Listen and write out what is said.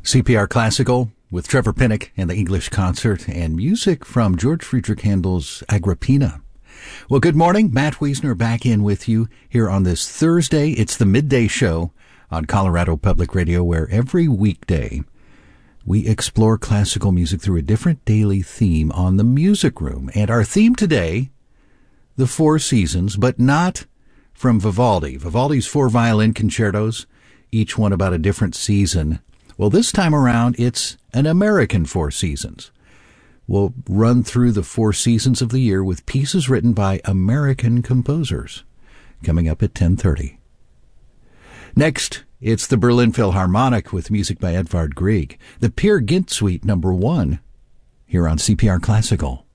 CPR Classical with Trevor Pinnock and the English Concert, and music from George Friedrich Handel's Agrippina. Well, good morning. Matt Wiesner back in with you here on this Thursday. It's the midday show on Colorado Public Radio, where every weekday we explore classical music through a different daily theme on the Music Room. And our theme today, the Four Seasons, but not from Vivaldi. Vivaldi's 4 violin concertos, each one about a different season. Well, this time around, it's an American Four Seasons. We'll run through the 4 seasons of the year with pieces written by American composers, coming up at 10:30. Next, it's the Berlin Philharmonic with music by Edvard Grieg, the Peer Gynt Suite No. 1, here on CPR Classical.